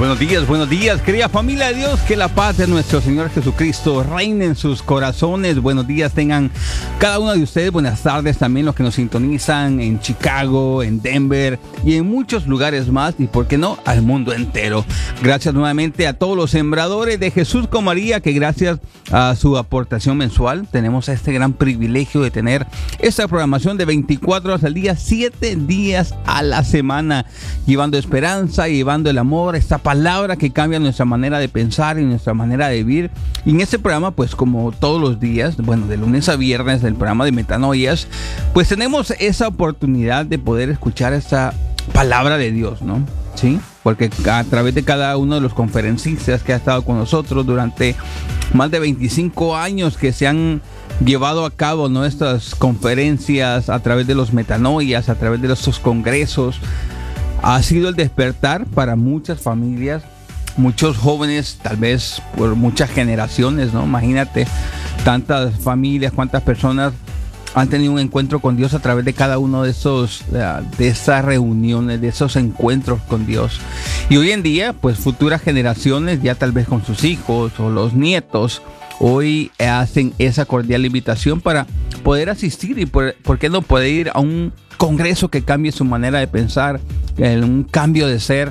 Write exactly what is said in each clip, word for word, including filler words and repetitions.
Buenos días, buenos días, querida familia de Dios, que la paz de nuestro Señor Jesucristo reine en sus corazones. Buenos días tengan cada uno de ustedes, buenas tardes también los que nos sintonizan en Chicago, en Denver y en muchos lugares más, y por qué no, al mundo entero. Gracias nuevamente a todos los sembradores de Jesús con María, que gracias a su aportación mensual tenemos este gran privilegio de tener esta programación de veinticuatro horas al día, siete días a la semana, llevando esperanza, llevando el amor, esta palabra que cambia nuestra manera de pensar y nuestra manera de vivir. Y en este programa, pues como todos los días, bueno, de lunes a viernes del programa de Metanoias, pues tenemos esa oportunidad de poder escuchar esta palabra de Dios, ¿no? Sí, porque a través de cada uno de los conferencistas que ha estado con nosotros durante más de veinticinco años que se han llevado a cabo nuestras conferencias a través de los Metanoias, a través de estos congresos, ha sido el despertar para muchas familias, muchos jóvenes, tal vez por muchas generaciones, ¿no? Imagínate tantas familias, cuántas personas han tenido un encuentro con Dios a través de cada uno de esos, de esas reuniones, de esos encuentros con Dios. Y hoy en día, pues futuras generaciones, ya tal vez con sus hijos o los nietos, hoy hacen esa cordial invitación para poder asistir y por, por qué no poder ir a un congreso que cambie su manera de pensar, un cambio de ser.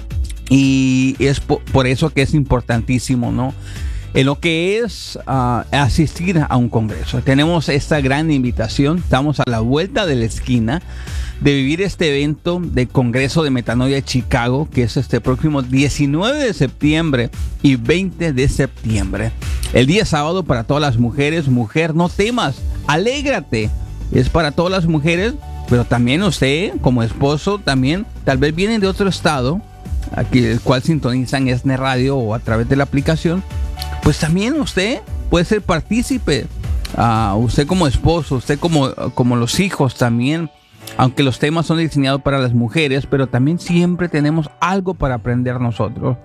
Y es por, por eso que es importantísimo, ¿no? En lo que es uh, asistir a un congreso. Tenemos esta gran invitación. Estamos a la vuelta de la esquina de vivir este evento de Congreso de Metanoia de Chicago, que es este próximo diecinueve de septiembre y veinte de septiembre. El día sábado para todas las mujeres. Mujer, no temas, alégrate. Es para todas las mujeres, pero también usted como esposo también tal vez vienen de otro estado, aquí el cual sintonizan E S N E Radio o a través de la aplicación. Pues también usted puede ser partícipe, uh, usted como esposo, usted como, como los hijos también, aunque los temas son diseñados para las mujeres, pero también siempre tenemos algo para aprender nosotros.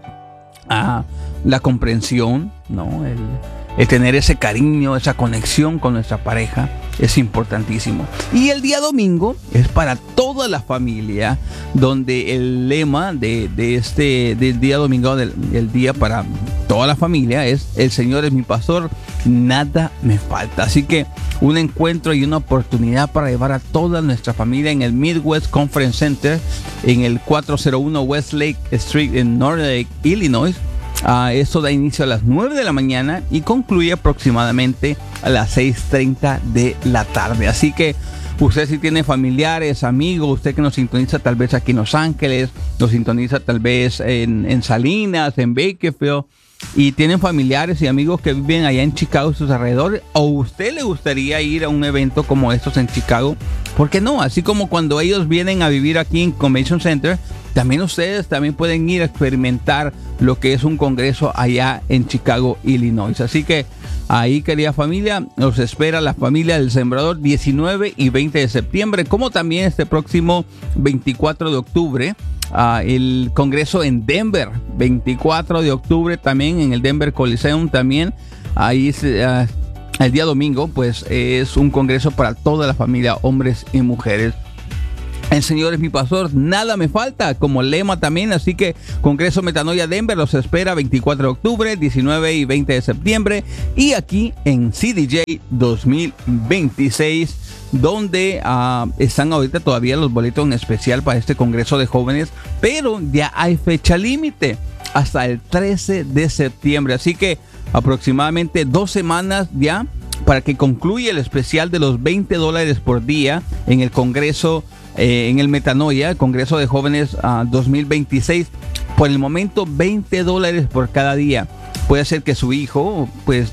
Uh, la comprensión, ¿no? El, el tener ese cariño, esa conexión con nuestra pareja es importantísimo. Y el día domingo es para toda la familia, donde el lema de, de este del día domingo, del, del día para toda la familia, es: el Señor es mi pastor, nada me falta. Así que un encuentro y una oportunidad para llevar a toda nuestra familia en el Midwest Conference Center, en el cuatrocientos uno West Lake Street en North Lake, Illinois. Uh, esto da inicio a las nueve de la mañana y concluye aproximadamente a las seis treinta de la tarde. Así que usted, si tiene familiares, amigos, usted que nos sintoniza tal vez aquí en Los Ángeles, nos sintoniza tal vez en, en Salinas, en Bakersfield, y tienen familiares y amigos que viven allá en Chicago y sus alrededores, o usted le gustaría ir a un evento como estos en Chicago, ¿por qué no? Así como cuando ellos vienen a vivir aquí en Convention Center, también ustedes también pueden ir a experimentar lo que es un congreso allá en Chicago, Illinois. Así que ahí, querida familia, nos espera la familia del Sembrador diecinueve y veinte de septiembre, como también este próximo veinticuatro de octubre. Uh, el congreso en Denver, veinticuatro de octubre también en el Denver Coliseum también. Ahí uh, el día domingo pues es un congreso para toda la familia, hombres y mujeres. El Señor es mi pastor, nada me falta, como lema también. Así que Congreso Metanoia Denver los espera veinticuatro de octubre, diecinueve y veinte de septiembre. Y aquí en C D J dos mil veintiséis, donde uh, están ahorita todavía los boletos en especial para este Congreso de Jóvenes, pero ya hay fecha límite hasta el trece de septiembre. Así que aproximadamente dos semanas ya para que concluya el especial de los veinte dólares por día en el Congreso, eh, en el Metanoia, el Congreso de Jóvenes uh, dos mil veintiséis. Por el momento, veinte dólares por cada día. Puede ser que su hijo, pues,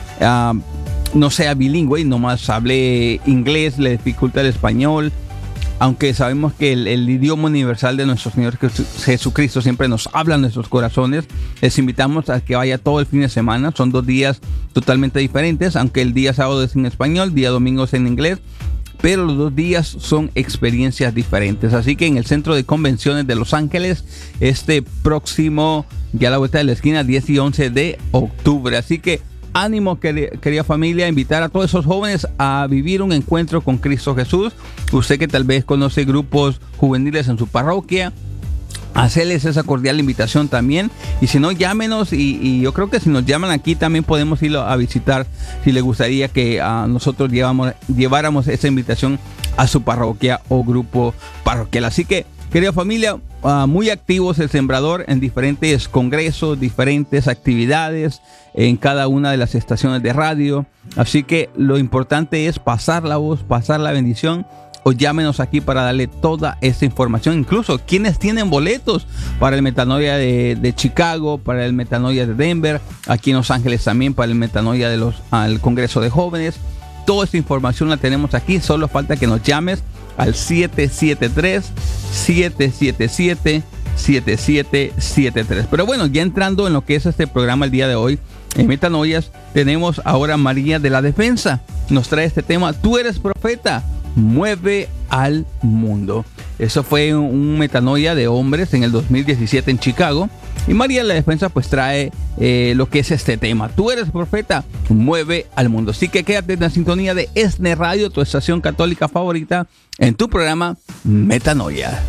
uh, no sea bilingüe y nomás hable inglés, le dificulta el español, aunque sabemos que el, el idioma universal de nuestro Señor Jesucristo siempre nos habla en nuestros corazones. Les invitamos a que vaya todo el fin de semana. Son dos días totalmente diferentes, aunque el día sábado es en español, día domingo es en inglés, pero los dos días son experiencias diferentes. Así que en el Centro de Convenciones de Los Ángeles, este próximo, ya a la vuelta de la esquina, diez y once de octubre. Así que ánimo, querida familia, invitar a todos esos jóvenes a vivir un encuentro con Cristo Jesús. Usted que tal vez conoce grupos juveniles en su parroquia, hacerles esa cordial invitación también. Y si no, llámenos y, y yo creo que si nos llaman aquí también podemos ir a visitar, si les gustaría que uh, nosotros llevamos, lleváramos esa invitación a su parroquia o grupo parroquial. Así que, querida familia, uh, muy activos el Sembrador en diferentes congresos, diferentes actividades en cada una de las estaciones de radio. Así que lo importante es pasar la voz, pasar la bendición, o llámenos aquí para darle toda esta información. Incluso quienes tienen boletos para el Metanoia de, de Chicago, para el Metanoia de Denver, aquí en Los Ángeles también para el Metanoia de los, al Congreso de Jóvenes. Toda esta información la tenemos aquí. Solo falta que nos llames al siete siete tres, siete siete siete, siete siete siete tres. Pero bueno, ya entrando en lo que es este programa el día de hoy, en Metanoias, tenemos ahora a María de la Defensa. Nos trae este tema: tú eres profeta, mueve al mundo. Eso fue un metanoia de hombres en el dos mil diecisiete en Chicago. Y María de la Defensa pues trae eh, lo que es este tema: tú eres profeta, mueve al mundo. Así que quédate en la sintonía de ESNE Radio, tu estación católica favorita, en tu programa Metanoia.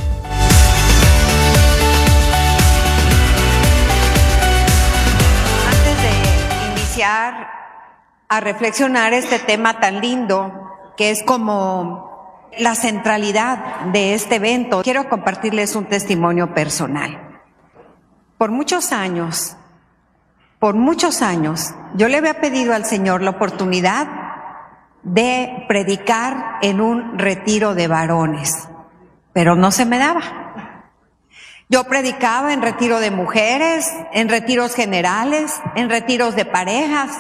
Antes de iniciar a reflexionar este tema tan lindo, que es como la centralidad de este evento, quiero compartirles un testimonio personal. Por muchos años, por muchos años, yo le había pedido al Señor la oportunidad de predicar en un retiro de varones, pero no se me daba. Yo predicaba en retiro de mujeres, en retiros generales, en retiros de parejas,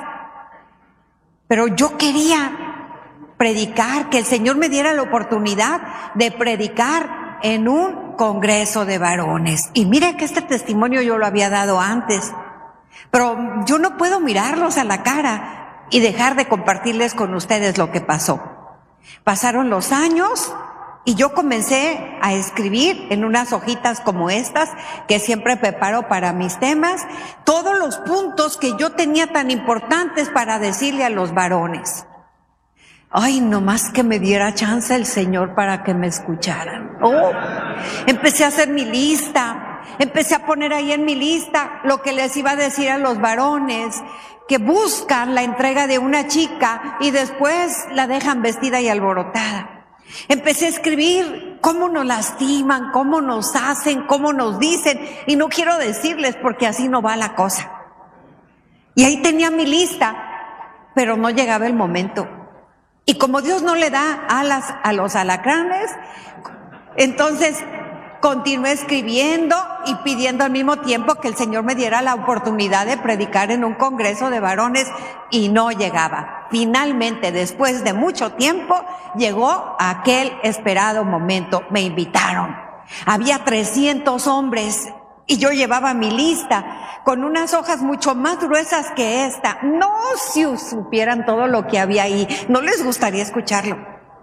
pero yo quería predicar, que el Señor me diera la oportunidad de predicar en un congreso de varones. Y mire que este testimonio yo lo había dado antes, pero yo no puedo mirarlos a la cara y dejar de compartirles con ustedes lo que pasó. Pasaron los años y yo comencé a escribir en unas hojitas como estas, que siempre preparo para mis temas, todos los puntos que yo tenía tan importantes para decirle a los varones. Ay, nomás que me diera chance el Señor para que me escucharan. Oh, empecé a hacer mi lista, empecé a poner ahí en mi lista lo que les iba a decir a los varones, que buscan la entrega de una chica y después la dejan vestida y alborotada. Empecé a escribir cómo nos lastiman, cómo nos hacen, cómo nos dicen, y no quiero decirles porque así no va la cosa. Y ahí tenía mi lista, pero no llegaba el momento. Y como Dios no le da alas a los alacranes, entonces continué escribiendo y pidiendo al mismo tiempo que el Señor me diera la oportunidad de predicar en un congreso de varones, y no llegaba. Finalmente, después de mucho tiempo, llegó aquel esperado momento. Me invitaron. Había trescientos hombres y yo llevaba mi lista con unas hojas mucho más gruesas que esta. No, si supieran todo lo que había ahí, no les gustaría escucharlo.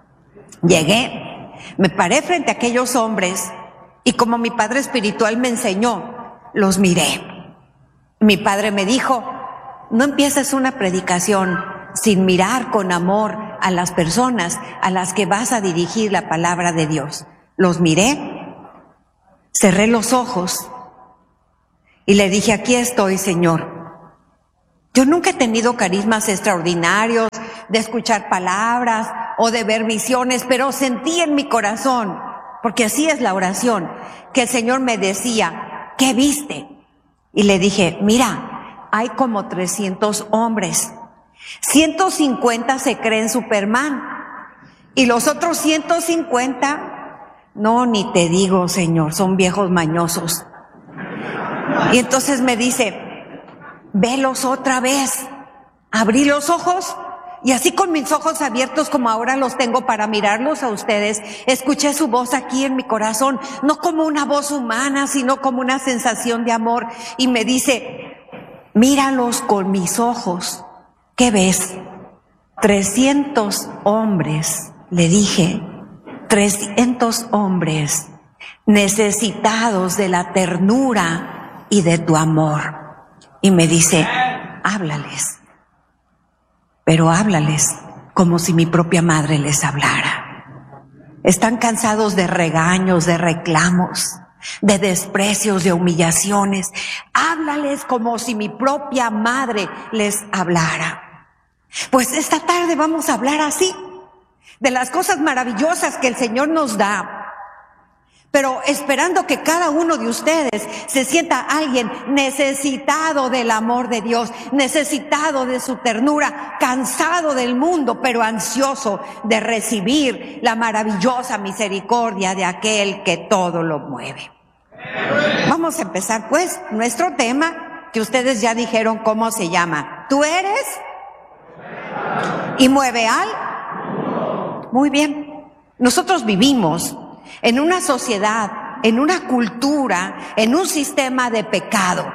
Llegué, me paré frente a aquellos hombres y como mi padre espiritual me enseñó, los miré. Mi padre me dijo: no empieces una predicación sin mirar con amor a las personas a las que vas a dirigir la palabra de Dios. Los miré, cerré los ojos y le dije: aquí estoy, Señor. Yo nunca he tenido carismas extraordinarios de escuchar palabras o de ver visiones, pero sentí en mi corazón, porque así es la oración, que el Señor me decía: ¿qué viste? Y le dije: mira, hay como trescientos hombres, ciento cincuenta se creen Superman y los otros ciento cincuenta, no, ni te digo, Señor, son viejos mañosos. Y entonces me dice: velos otra vez. Abrí los ojos y así con mis ojos abiertos como ahora los tengo para mirarlos a ustedes, escuché su voz aquí en mi corazón, no como una voz humana, sino como una sensación de amor. Y me dice: míralos con mis ojos. ¿Qué ves? trescientos hombres, le dije, trescientos hombres necesitados de la ternura y de tu amor. Y me dice: háblales, pero háblales como si mi propia madre les hablara. Están cansados de regaños, de reclamos. de desprecios, de humillaciones. Háblales como si mi propia madre les hablara. Pues esta tarde vamos a hablar así, de las cosas maravillosas que el Señor nos da, pero esperando que cada uno de ustedes se sienta alguien necesitado del amor de Dios, necesitado de su ternura, cansado del mundo, pero ansioso de recibir la maravillosa misericordia de aquel que todo lo mueve. Vamos a empezar pues nuestro tema, que ustedes ya dijeron cómo se llama. ¿Tú eres? ¿Y mueve al? Muy bien. Nosotros vivimos en una sociedad, en una cultura, en un sistema de pecado.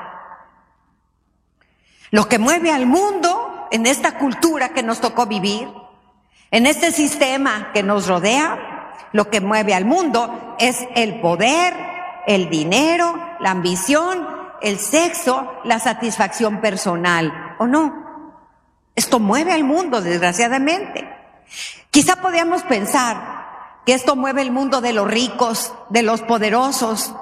Lo que mueve al mundo en esta cultura que nos tocó vivir, en este sistema que nos rodea, lo que mueve al mundo es el poder, el dinero, la ambición, el sexo, la satisfacción personal, ¿o no? Esto mueve al mundo, desgraciadamente. Quizá podríamos pensar que esto mueve el mundo de los ricos, de los poderosos,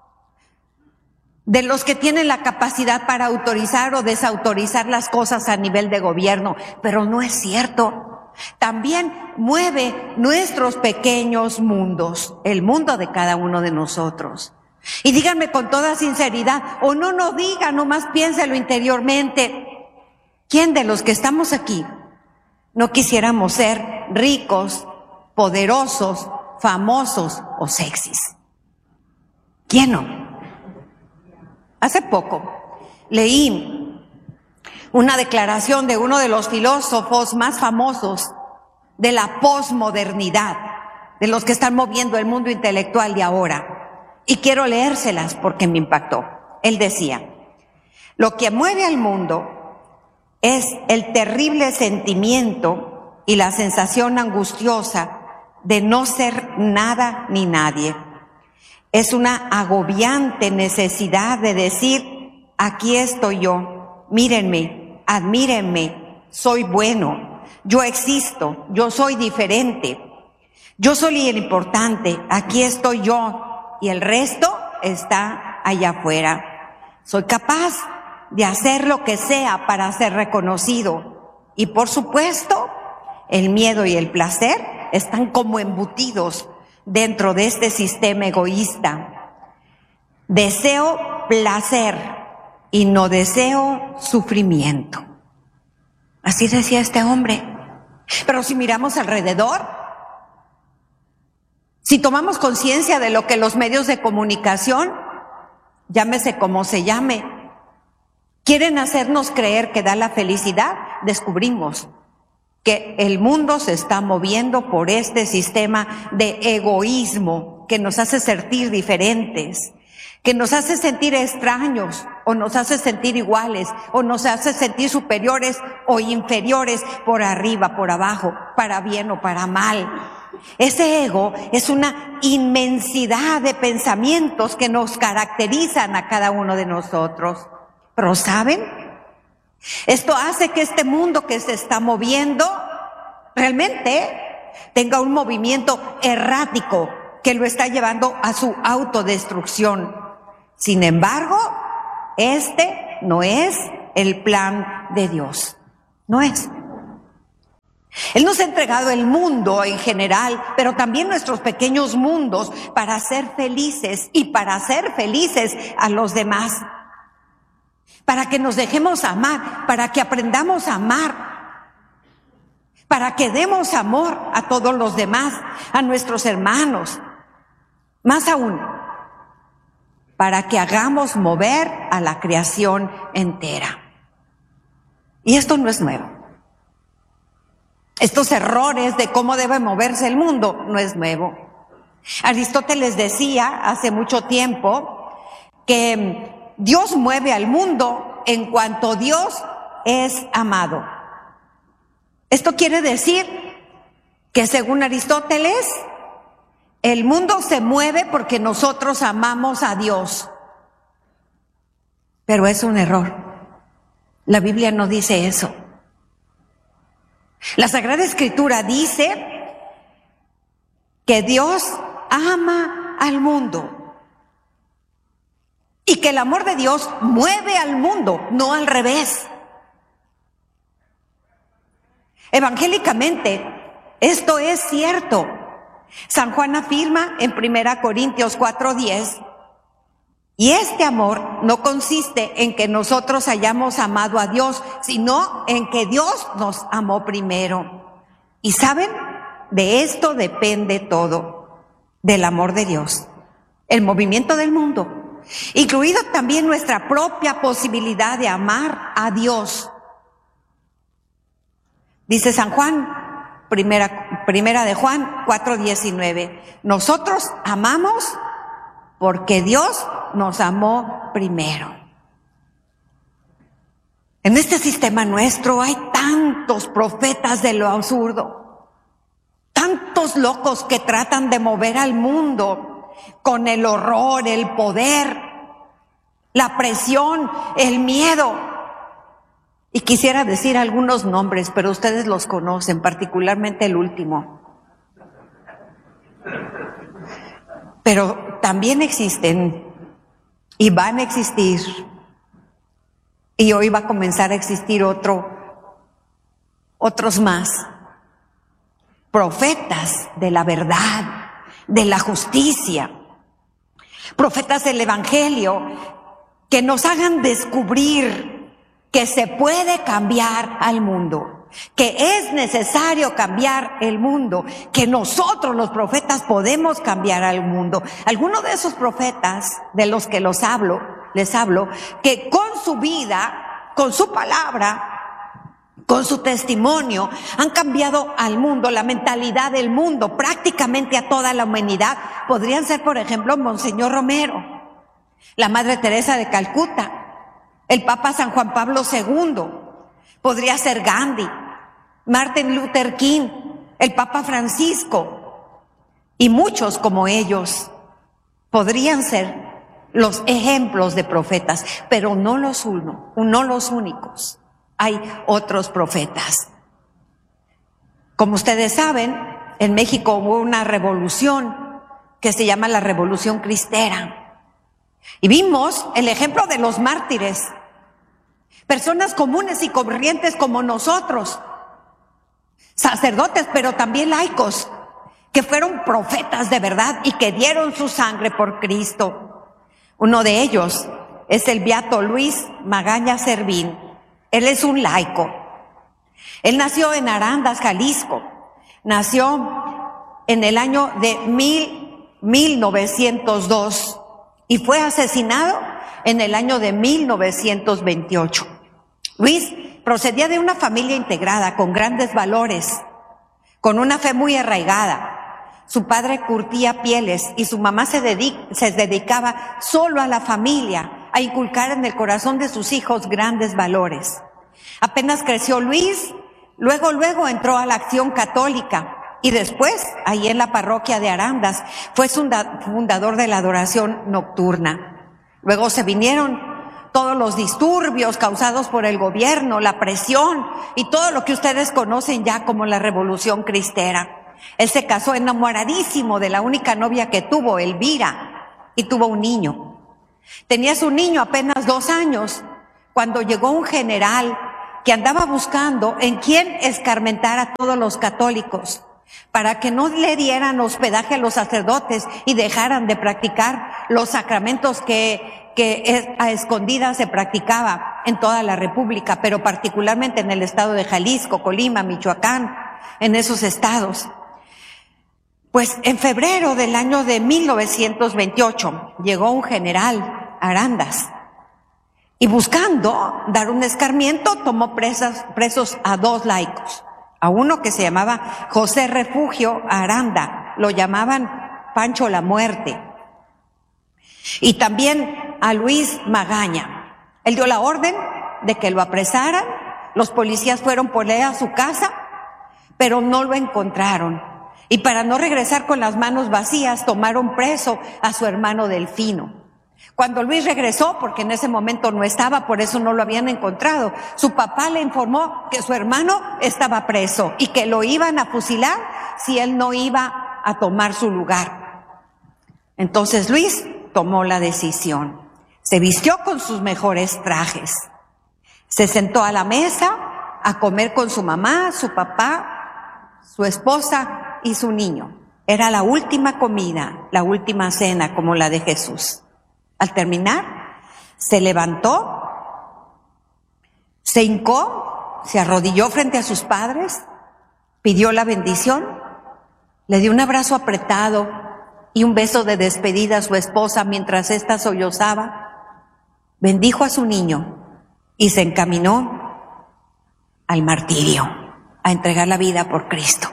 de los que tienen la capacidad para autorizar o desautorizar las cosas a nivel de gobierno, pero no es cierto. También mueve nuestros pequeños mundos, el mundo de cada uno de nosotros. Y díganme con toda sinceridad, o no nos digan, nomás piénselo interiormente, ¿quién de los que estamos aquí no quisiéramos ser ricos, poderosos, famosos o sexys? ¿Quién no? Hace poco leí una declaración de uno de los filósofos más famosos de la posmodernidad, de los que están moviendo el mundo intelectual de ahora, y quiero leérselas porque me impactó. Él decía: lo que mueve al mundo es el terrible sentimiento y la sensación angustiosa de no ser nada ni nadie. Es una agobiante necesidad de decir: aquí estoy yo, mírenme, admírenme, soy bueno, yo existo, yo soy diferente, yo soy el importante, aquí estoy yo y el resto está allá afuera. Soy capaz de hacer lo que sea para ser reconocido. Y por supuesto, el miedo y el placer están como embutidos dentro de este sistema egoísta. Deseo placer y no deseo sufrimiento. Así decía este hombre. Pero si miramos alrededor, si tomamos conciencia de lo que los medios de comunicación, llámese como se llame, quieren hacernos creer que da la felicidad, descubrimos que el mundo se está moviendo por este sistema de egoísmo que nos hace sentir diferentes, que nos hace sentir extraños o nos hace sentir iguales o nos hace sentir superiores o inferiores, por arriba, por abajo, para bien o para mal. Ese ego es una inmensidad de pensamientos que nos caracterizan a cada uno de nosotros. Pero ¿saben? Esto hace que este mundo que se está moviendo realmente tenga un movimiento errático que lo está llevando a su autodestrucción. Sin embargo, este no es el plan de Dios. No es. Él nos ha entregado el mundo en general, pero también nuestros pequeños mundos para ser felices y para hacer felices a los demás. Para que nos dejemos amar, para que aprendamos a amar, para que demos amor a todos los demás, a nuestros hermanos. Más aún, para que hagamos mover a la creación entera. Y esto no es nuevo. Estos errores de cómo debe moverse el mundo no es nuevo. Aristóteles decía hace mucho tiempo que Dios mueve al mundo en cuanto Dios es amado. Esto quiere decir que, según Aristóteles, el mundo se mueve porque nosotros amamos a Dios. Pero es un error. La Biblia no dice eso. La Sagrada Escritura dice que Dios ama al mundo que el amor de Dios mueve al mundo, no al revés. Evangélicamente, esto es cierto. San Juan afirma en primera Corintios cuatro diez, y este amor no consiste en que nosotros hayamos amado a Dios, sino en que Dios nos amó primero. Y ¿saben? De esto depende todo, del amor de Dios, el movimiento del mundo, incluido también nuestra propia posibilidad de amar a Dios. Dice San Juan, primera, primera de Juan cuatro diecinueve, nosotros amamos porque Dios nos amó primero. En este sistema nuestro hay tantos profetas de lo absurdo, tantos locos que tratan de mover al mundo con el horror, el poder, la presión, el miedo. Y quisiera decir algunos nombres, pero ustedes los conocen, particularmente el último. Pero también existen y van a existir, y hoy va a comenzar a existir otro, otros más, profetas de la verdad, de la justicia, profetas del Evangelio, que nos hagan descubrir que se puede cambiar al mundo, que es necesario cambiar el mundo, que nosotros los profetas podemos cambiar al mundo. Algunos de esos profetas de los que los hablo, les hablo, que con su vida, con su palabra, con su testimonio, han cambiado al mundo, la mentalidad del mundo, prácticamente a toda la humanidad. Podrían ser, por ejemplo, Monseñor Romero, la Madre Teresa de Calcuta, el Papa San Juan Pablo segundo, podría ser Gandhi, Martin Luther King, el Papa Francisco, y muchos como ellos podrían ser los ejemplos de profetas, pero no los uno, no los únicos. Hay otros profetas. Como ustedes saben, en México hubo una revolución que se llama la Revolución Cristera. Y vimos el ejemplo de los mártires, personas comunes y corrientes como nosotros, sacerdotes, pero también laicos, que fueron profetas de verdad y que dieron su sangre por Cristo. Uno de ellos es el beato Luis Magaña Servín. Él es un laico. Él nació en Arandas, Jalisco. Nació en el año de mil novecientos dos. Y fue asesinado en el año de mil novecientos veintiocho. Luis procedía de una familia integrada, con grandes valores, con una fe muy arraigada. Su padre curtía pieles y su mamá se, dedica, se dedicaba solo a la familia, a inculcar en el corazón de sus hijos grandes valores. Apenas creció Luis, luego, luego entró a la Acción Católica. Y después, ahí en la parroquia de Arandas, fue fundador de la adoración nocturna. Luego se vinieron todos los disturbios causados por el gobierno, la presión y todo lo que ustedes conocen ya como la Revolución Cristera. Él se casó enamoradísimo de la única novia que tuvo, Elvira, y tuvo un niño. Tenía su niño apenas dos años cuando llegó un general que andaba buscando en quién escarmentar a todos los católicos, para que no le dieran hospedaje a los sacerdotes y dejaran de practicar los sacramentos que, que a escondidas se practicaba en toda la República, pero particularmente en el estado de Jalisco, Colima, Michoacán, en esos estados. Pues en febrero del año de mil novecientos veintiocho llegó un general a Arandas y buscando dar un escarmiento tomó presas, presos a dos laicos. A uno que se llamaba José Refugio Aranda, lo llamaban Pancho la Muerte. Y también a Luis Magaña. Él dio la orden de que lo apresaran, los policías fueron por él a su casa, pero no lo encontraron. Y para no regresar con las manos vacías, tomaron preso a su hermano Delfino. Cuando Luis regresó, porque en ese momento no estaba, por eso no lo habían encontrado, su papá le informó que su hermano estaba preso y que lo iban a fusilar si él no iba a tomar su lugar. Entonces Luis tomó la decisión. Se vistió con sus mejores trajes. Se sentó a la mesa a comer con su mamá, su papá, su esposa y su niño. Era la última comida, la última cena como la de Jesús. Al terminar, se levantó, se hincó, se arrodilló frente a sus padres, pidió la bendición, le dio un abrazo apretado y un beso de despedida a su esposa mientras ésta sollozaba, bendijo a su niño y se encaminó al martirio, a entregar la vida por Cristo.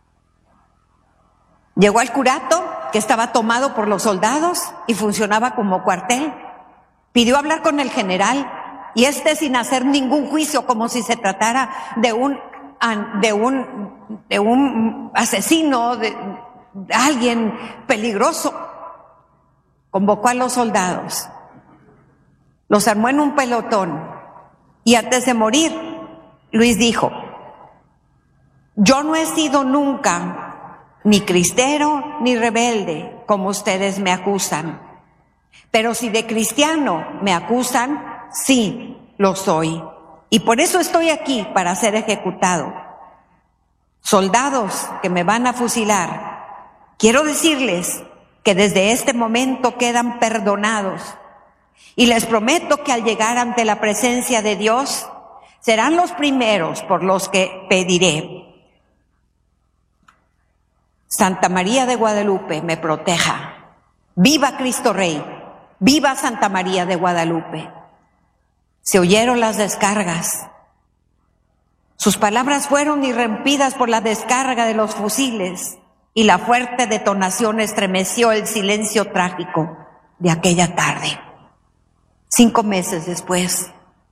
Llegó al curato, que estaba tomado por los soldados y funcionaba como cuartel. Pidió hablar con el general y este, sin hacer ningún juicio, como si se tratara de un, de un, de un asesino, de, de alguien peligroso, convocó a los soldados, los armó en un pelotón y antes de morir, Luis dijo: yo no he sido nunca ni cristero ni rebelde, como ustedes me acusan. Pero si de cristiano me acusan, sí, lo soy. Y por eso estoy aquí, para ser ejecutado. Soldados que me van a fusilar, quiero decirles que desde este momento quedan perdonados. Y les prometo que al llegar ante la presencia de Dios, serán los primeros por los que pediré: Santa María de Guadalupe me proteja. ¡Viva Cristo Rey! ¡Viva Santa María de Guadalupe! Se oyeron las descargas. Sus palabras fueron irrumpidas por la descarga de los fusiles y la fuerte detonación estremeció el silencio trágico de aquella tarde. Cinco meses después,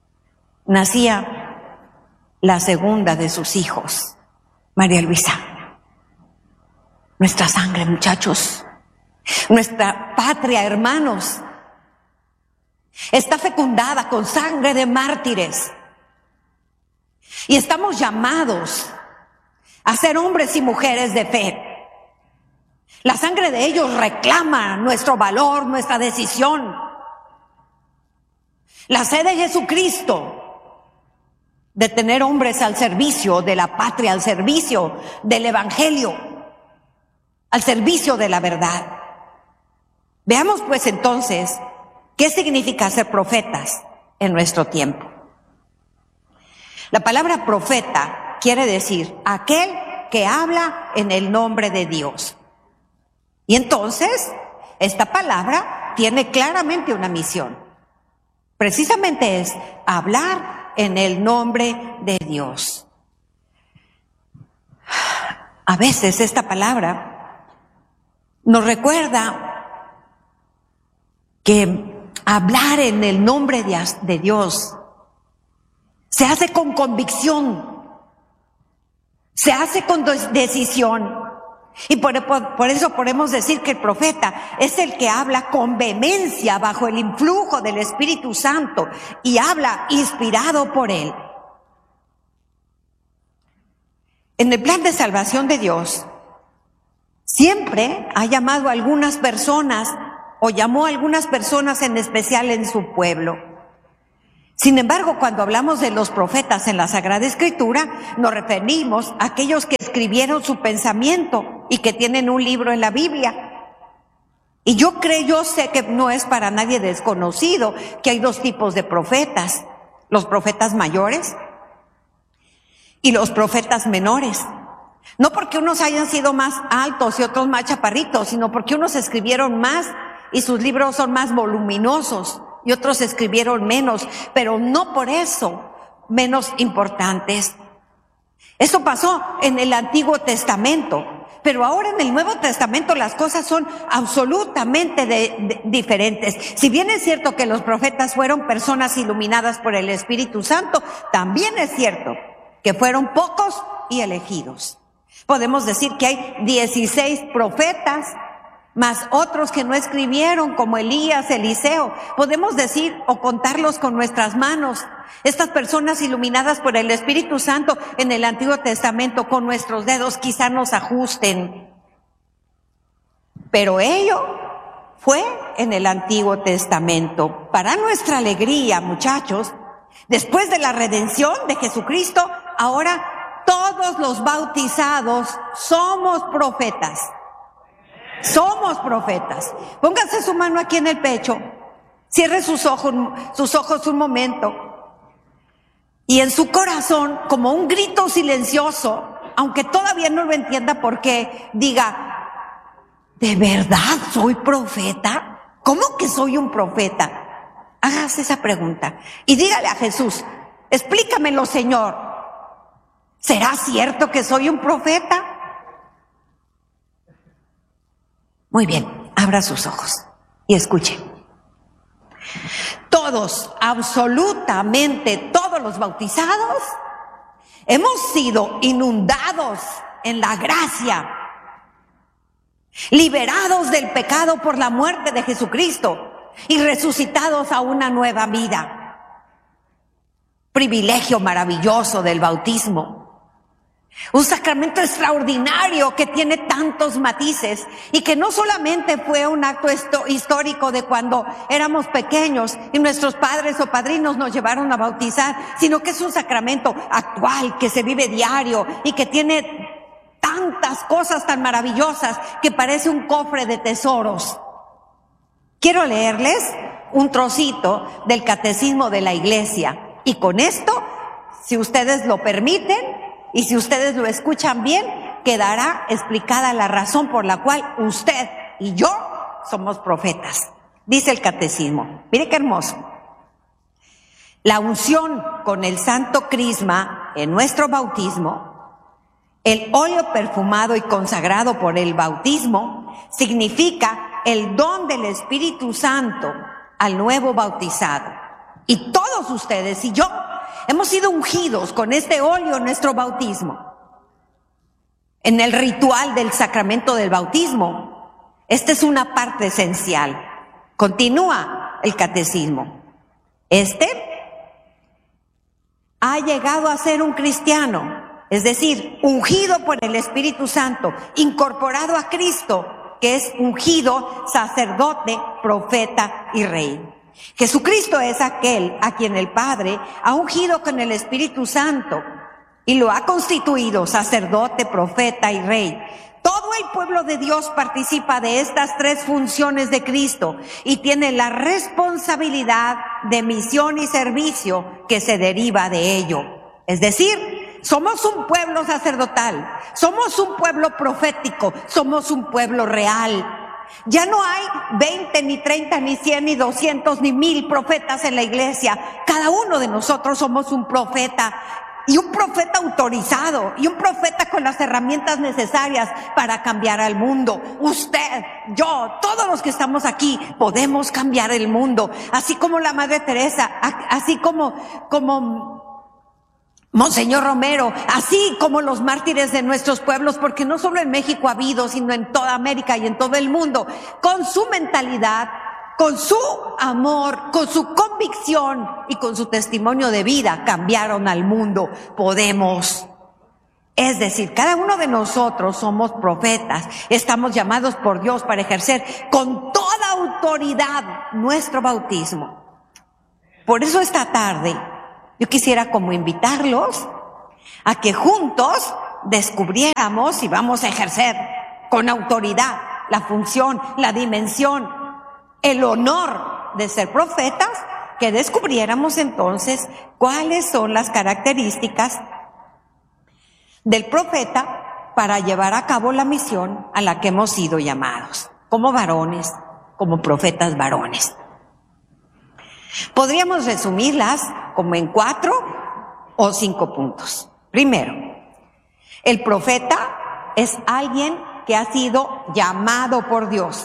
nacía la segunda de sus hijos, María Luisa. Nuestra sangre, muchachos, nuestra patria, hermanos, está fecundada con sangre de mártires. Y estamos llamados a ser hombres y mujeres de fe. La sangre de ellos reclama nuestro valor, nuestra decisión. La sed de Jesucristo de tener hombres al servicio de la patria, al servicio del evangelio, al servicio de la verdad. Veamos pues entonces qué significa ser profetas en nuestro tiempo. La palabra profeta quiere decir aquel que habla en el nombre de Dios. Y entonces, esta palabra tiene claramente una misión. Precisamente es hablar en el nombre de Dios. A veces esta palabra nos recuerda que hablar en el nombre de Dios se hace con convicción, se hace con decisión. Y por, por, por eso podemos decir que el profeta es el que habla con vehemencia bajo el influjo del Espíritu Santo y habla inspirado por él. En el plan de salvación de Dios, siempre ha llamado a algunas personas o llamó a algunas personas en especial en su pueblo. Sin embargo, cuando hablamos de los profetas en la Sagrada Escritura, nos referimos a aquellos que escribieron su pensamiento y que tienen un libro en la Biblia. Y yo creo, yo sé que no es para nadie desconocido que hay dos tipos de profetas: los profetas mayores y los profetas menores. No porque unos hayan sido más altos y otros más chaparritos, sino porque unos escribieron más y sus libros son más voluminosos y otros escribieron menos, pero no por eso menos importantes. Eso pasó en el Antiguo Testamento, pero ahora en el Nuevo Testamento las cosas son absolutamente de, de, diferentes. Si bien es cierto que los profetas fueron personas iluminadas por el Espíritu Santo, también es cierto que fueron pocos y elegidos. Podemos decir que hay dieciséis profetas, más otros que no escribieron, como Elías, Eliseo. Podemos decir o contarlos con nuestras manos. Estas personas iluminadas por el Espíritu Santo en el Antiguo Testamento, con nuestros dedos quizá nos ajusten. Pero ello fue en el Antiguo Testamento. Para nuestra alegría, muchachos, después de la redención de Jesucristo, ahora todos los bautizados somos profetas. Somos profetas. Pónganse su mano aquí en el pecho. Cierre sus ojos, sus ojos un momento. Y en su corazón, como un grito silencioso, aunque todavía no lo entienda por qué, diga: ¿de verdad soy profeta? ¿Cómo que soy un profeta? Hágase esa pregunta y dígale a Jesús: explícamelo, Señor. ¿Será cierto que soy un profeta? Muy bien, abra sus ojos y escuche. Todos, absolutamente todos los bautizados, hemos sido inundados en la gracia, liberados del pecado por la muerte de Jesucristo y resucitados a una nueva vida. Privilegio maravilloso del bautismo. Un sacramento extraordinario que tiene tantos matices y que no solamente fue un acto histórico de cuando éramos pequeños y nuestros padres o padrinos nos llevaron a bautizar, sino que es un sacramento actual que se vive diario y que tiene tantas cosas tan maravillosas que parece un cofre de tesoros. Quiero leerles un trocito del Catecismo de la Iglesia y con esto, si ustedes lo permiten, y si ustedes lo escuchan bien, quedará explicada la razón por la cual usted y yo somos profetas. Dice el catecismo, mire qué hermoso. La unción con el santo crisma en nuestro bautismo, el óleo perfumado y consagrado por el bautismo, significa el don del Espíritu Santo al nuevo bautizado. Y todos ustedes y yo hemos sido ungidos con este óleo en nuestro bautismo. En el ritual del sacramento del bautismo, esta es una parte esencial. Continúa el catecismo. Este ha llegado a ser un cristiano, es decir, ungido por el Espíritu Santo, incorporado a Cristo, que es ungido sacerdote, profeta y rey. Jesucristo es aquel a quien el Padre ha ungido con el Espíritu Santo y lo ha constituido sacerdote, profeta y rey. Todo el pueblo de Dios participa de estas tres funciones de Cristo y tiene la responsabilidad de misión y servicio que se deriva de ello. Es decir, somos un pueblo sacerdotal, somos un pueblo profético, somos un pueblo real. Ya no hay veinte, ni treinta, ni cien, ni doscientos, ni mil profetas en la iglesia. Cada uno de nosotros somos un profeta, y un profeta autorizado, y un profeta con las herramientas necesarias para cambiar al mundo. Usted, yo, todos los que estamos aquí podemos cambiar el mundo, así como la Madre Teresa, así como, como Monseñor Romero, así como los mártires de nuestros pueblos, porque no solo en México ha habido, sino en toda América y en todo el mundo, con su mentalidad, con su amor, con su convicción y con su testimonio de vida, cambiaron al mundo. Podemos. Es decir, cada uno de nosotros somos profetas, estamos llamados por Dios para ejercer con toda autoridad nuestro bautismo. Por eso esta tarde yo quisiera como invitarlos a que juntos descubriéramos y vamos a ejercer con autoridad la función, la dimensión, el honor de ser profetas, que descubriéramos entonces cuáles son las características del profeta para llevar a cabo la misión a la que hemos sido llamados, como varones, como profetas varones. Podríamos resumirlas como en cuatro o cinco puntos. Primero, el profeta es alguien que ha sido llamado por Dios.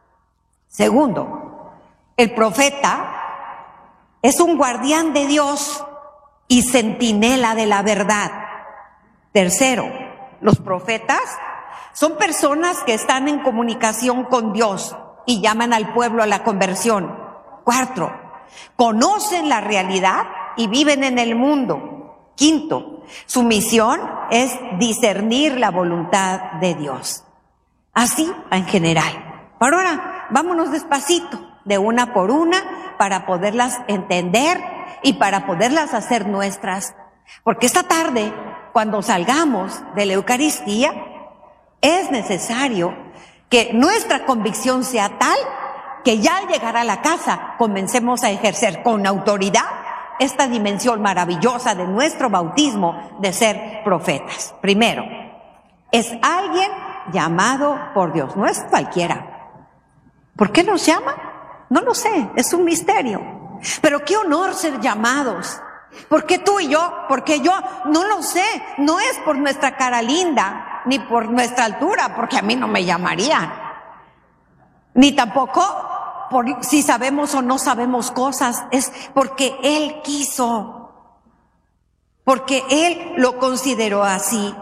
Segundo, el profeta es un guardián de Dios y centinela de la verdad. Tercero, los profetas son personas que están en comunicación con Dios y llaman al pueblo a la conversión. Cuarto, conocen la realidad y viven en el mundo. Quinto, su misión es discernir la voluntad de Dios. Así en general. Pero ahora vámonos despacito, de una por una, para poderlas entender y para poderlas hacer nuestras. Porque esta tarde, cuando salgamos de la Eucaristía, es necesario que nuestra convicción sea tal que ya al llegar a la casa comencemos a ejercer con autoridad esta dimensión maravillosa de nuestro bautismo de ser profetas. Primero, es alguien llamado por Dios, no es cualquiera. ¿Por qué nos llama? No lo sé, es un misterio. Pero qué honor ser llamados. ¿Por qué tú y yo? ¿Por qué yo? No lo sé, no es por nuestra cara linda, ni por nuestra altura, porque a mí no me llamarían. Ni tampoco por si sabemos o no sabemos cosas, es porque Él quiso, porque Él lo consideró así.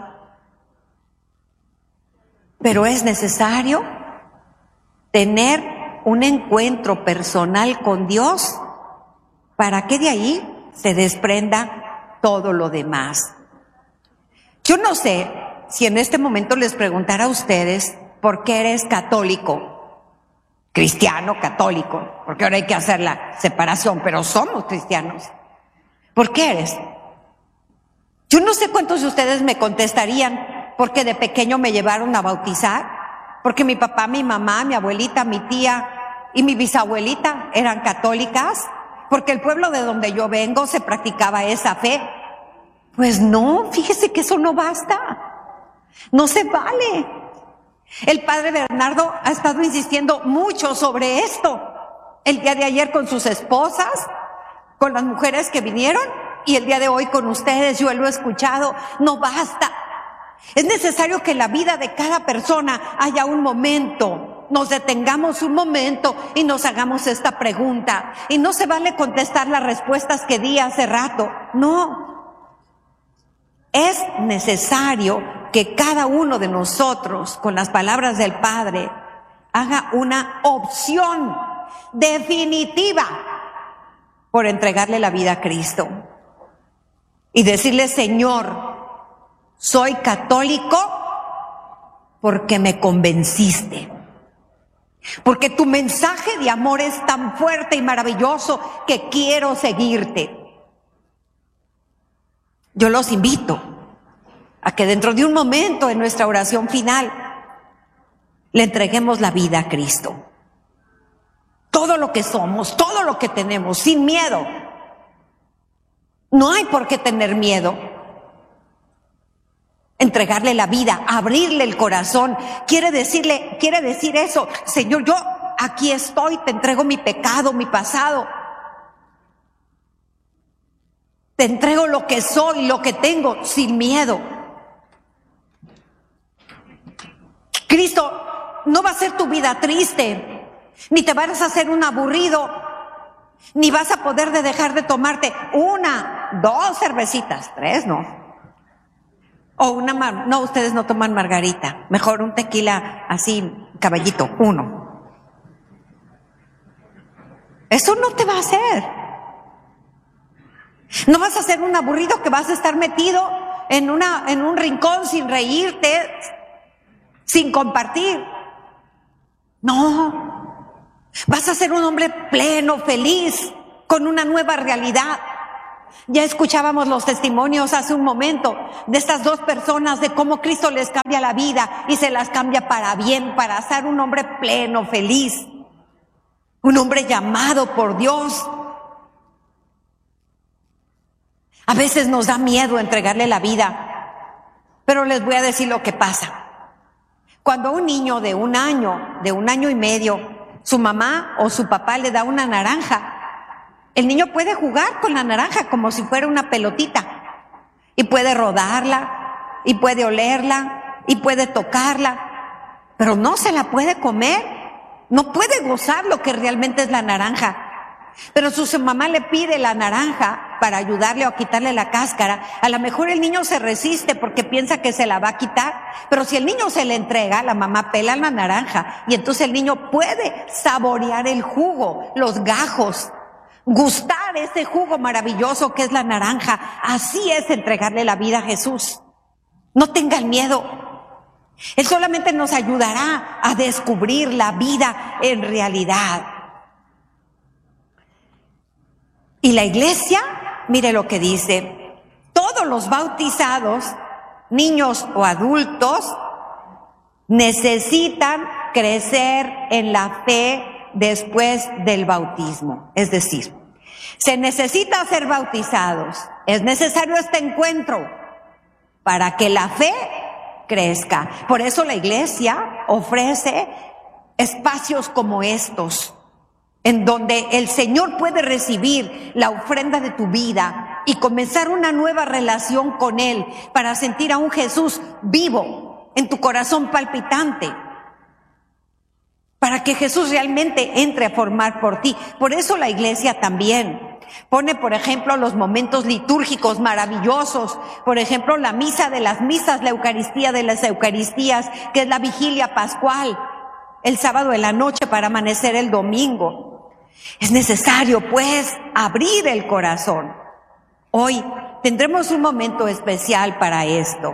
Pero es necesario tener un encuentro personal con Dios para que de ahí se desprenda todo lo demás. Yo no sé si en este momento les preguntara a ustedes por qué eres católico, cristiano, católico, porque ahora hay que hacer la separación, pero somos cristianos. ¿Por qué eres? Yo no sé cuántos de ustedes me contestarían porque de pequeño me llevaron a bautizar, porque mi papá, mi mamá, mi abuelita, mi tía y mi bisabuelita eran católicas, porque el pueblo de donde yo vengo se practicaba esa fe. Pues no, fíjese que eso no basta, no se vale. El padre Bernardo ha estado insistiendo mucho sobre esto. El día de ayer con sus esposas, con las mujeres que vinieron, y el día de hoy con ustedes, yo lo he escuchado. No basta. Es necesario que en la vida de cada persona haya un momento, nos detengamos un momento y nos hagamos esta pregunta. Y no se vale contestar las respuestas que di hace rato. No. Es necesario que cada uno de nosotros, con las palabras del Padre, haga una opción definitiva por entregarle la vida a Cristo. Y decirle: Señor, soy católico porque me convenciste. Porque tu mensaje de amor es tan fuerte y maravilloso que quiero seguirte. Yo los invito a que dentro de un momento en nuestra oración final le entreguemos la vida a Cristo. Todo lo que somos, todo lo que tenemos, sin miedo. No hay por qué tener miedo. Entregarle la vida, abrirle el corazón, quiere decirle, quiere decir eso: Señor, yo aquí estoy, te entrego mi pecado, mi pasado. Te entrego lo que soy, lo que tengo, sin miedo. Cristo no va a hacer tu vida triste, ni te vas a hacer un aburrido, ni vas a poder de dejar de tomarte una, dos cervecitas, tres no. O una, mar... no, ustedes no toman margarita, mejor un tequila así, caballito, uno. Eso no te va a hacer. No vas a ser un aburrido que vas a estar metido en una, en un rincón sin reírte, sin compartir. No, vas a ser un hombre pleno, feliz, con una nueva realidad. Ya escuchábamos los testimonios hace un momento de estas dos personas, de cómo Cristo les cambia la vida y se las cambia para bien, para ser un hombre pleno, feliz, un hombre llamado por Dios. A veces nos da miedo entregarle la vida, pero les voy a decir lo que pasa. Cuando a un niño de un año, de un año y medio, su mamá o su papá le da una naranja, el niño puede jugar con la naranja como si fuera una pelotita, y puede rodarla, y puede olerla, y puede tocarla, pero no se la puede comer, no puede gozar lo que realmente es la naranja. Pero si su mamá le pide la naranja para ayudarle o a quitarle la cáscara, a lo mejor el niño se resiste porque piensa que se la va a quitar. Pero si el niño se le entrega, la mamá pela la naranja y entonces el niño puede saborear el jugo, los gajos, gustar ese jugo maravilloso que es la naranja. Así es entregarle la vida a Jesús. No tengan miedo. Él solamente nos ayudará a descubrir la vida en realidad. Y la iglesia, mire lo que dice, todos los bautizados, niños o adultos, necesitan crecer en la fe después del bautismo. Es decir, se necesita ser bautizados, es necesario este encuentro para que la fe crezca. Por eso la iglesia ofrece espacios como estos, en donde el Señor puede recibir la ofrenda de tu vida y comenzar una nueva relación con Él para sentir a un Jesús vivo en tu corazón palpitante, para que Jesús realmente entre a formar por ti. Por eso la iglesia también pone, por ejemplo, los momentos litúrgicos maravillosos, por ejemplo, la misa de las misas, la Eucaristía de las Eucaristías, que es la vigilia pascual, el sábado en la noche para amanecer el domingo. Es necesario, pues, abrir el corazón. Hoy tendremos un momento especial para esto.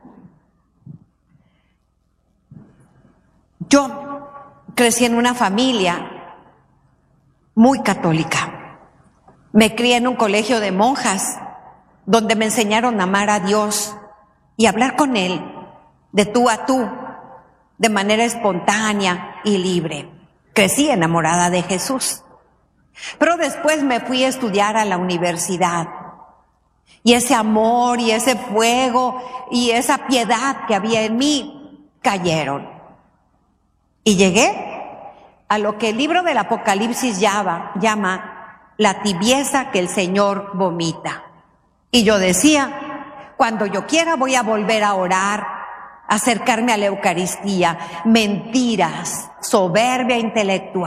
Yo crecí en una familia muy católica. Me crié en un colegio de monjas donde me enseñaron a amar a Dios y hablar con Él de tú a tú, de manera espontánea y libre. Crecí enamorada de Jesús. Pero después me fui a estudiar a la universidad. Y ese amor y ese fuego y esa piedad que había en mí cayeron. Y llegué a lo que el libro del Apocalipsis llama, llama la tibieza que el Señor vomita. Y yo decía, cuando yo quiera voy a volver a orar, acercarme a la Eucaristía. Mentiras, soberbia intelectual.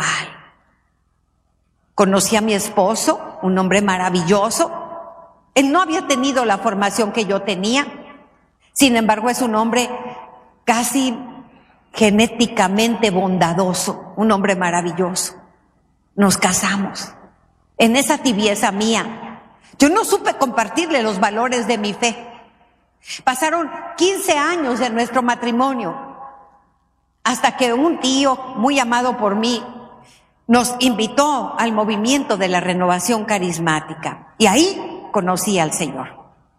Conocí a mi esposo, un hombre maravilloso. Él no había tenido la formación que yo tenía. Sin embargo, es un hombre casi genéticamente bondadoso, un hombre maravilloso. Nos casamos. En esa tibieza mía, yo no supe compartirle los valores de mi fe. Pasaron quince años de nuestro matrimonio, hasta que un tío muy amado por mí nos invitó al movimiento de la renovación carismática. Y ahí conocí al Señor.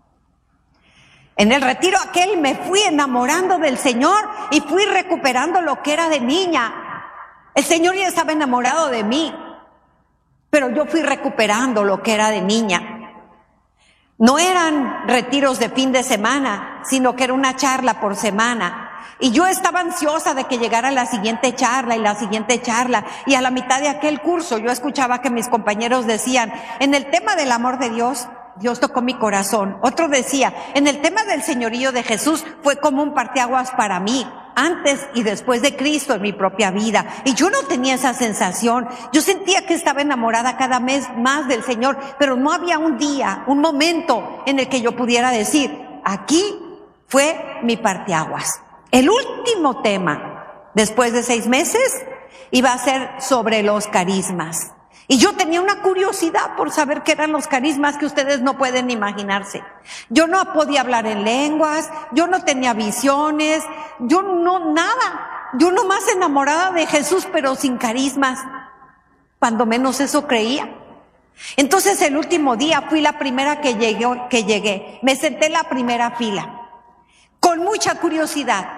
En el retiro aquel me fui enamorando del Señor y fui recuperando lo que era de niña. El Señor ya estaba enamorado de mí, pero yo fui recuperando lo que era de niña. No eran retiros de fin de semana, sino que era una charla por semana. Y yo estaba ansiosa de que llegara la siguiente charla y la siguiente charla. Y a la mitad de aquel curso yo escuchaba que mis compañeros decían, en el tema del amor de Dios, Dios tocó mi corazón. Otro decía, en el tema del señorío de Jesús fue como un parteaguas para mí, antes y después de Cristo en mi propia vida. Y yo no tenía esa sensación. Yo sentía que estaba enamorada cada mes más del Señor, pero no había un día, un momento en el que yo pudiera decir, aquí fue mi parteaguas. El último tema, después de seis meses, iba a ser sobre los carismas. Y yo tenía una curiosidad por saber qué eran los carismas que ustedes no pueden imaginarse. Yo no podía hablar en lenguas, yo no tenía visiones, yo no, nada. Yo nomás enamorada de Jesús, pero sin carismas. Cuando menos eso creía. Entonces el último día fui la primera que llegué, que llegué. Me senté en la primera fila, con mucha curiosidad.